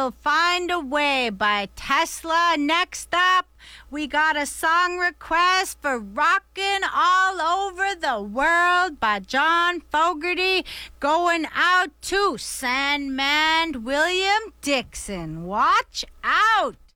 will find a way by Tesla. Next up, we got a song request for Rockin' All Over the World by John Fogerty, going out to Sandman William Dixon. Watch out!